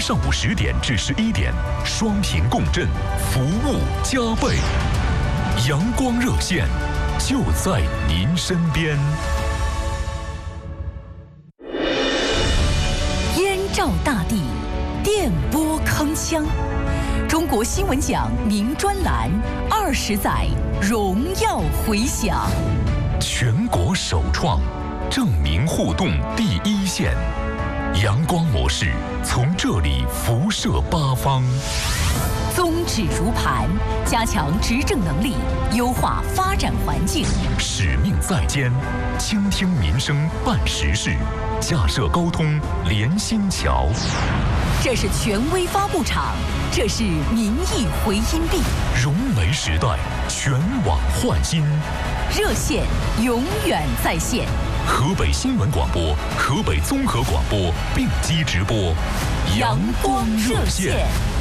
上午10点至11点，双屏共振，服务加倍。阳光热线就在您身边。 燕赵大地，电波铿锵。中国新闻奖名专栏20载荣耀回响， 全国首创证明互动第一线，阳光模式从这里辐射八方。 宗旨如磐，加强执政能力，优化发展环境。 使命在肩，倾听民生办实事，架设沟通连心桥。 这是权威发布场，这是民意回音壁。 融媒时代，全网焕新。 热线永远在线。 河北新闻广播、河北综合广播并机直播， 阳光热线。